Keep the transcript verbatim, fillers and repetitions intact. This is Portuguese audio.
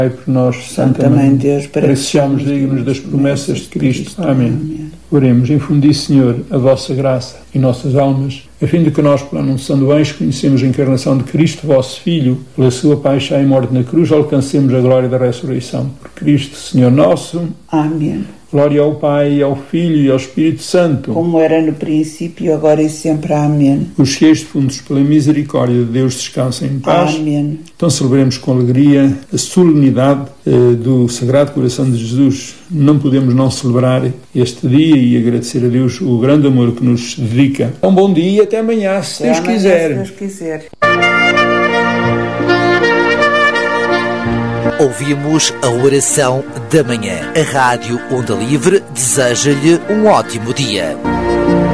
Pai por nós, Santa Mãe de Deus, para que sejamos dignos das promessas de Cristo. Amém. Amém. Oremos, infundi, Senhor, a vossa graça em nossas almas, a fim de que nós, pela anúncio do anjo, conhecemos a encarnação de Cristo, vosso Filho, pela sua paixão e morte na cruz, alcancemos a glória da ressurreição. Por Cristo, Senhor nosso. Amém. Glória ao Pai, ao Filho e ao Espírito Santo. Como era no princípio, agora e sempre. Amém. Os cheios defuntos, pela misericórdia de Deus, descansem em paz. Amém. Então celebremos com alegria a solenidade eh, do Sagrado Coração de Jesus. Não podemos não celebrar este dia e agradecer a Deus o grande amor que nos dedica. Um bom dia e até amanhã, se Deus quiser. Se Deus quiser. Ouvimos a oração da manhã. A Rádio Onda Livre deseja-lhe um ótimo dia.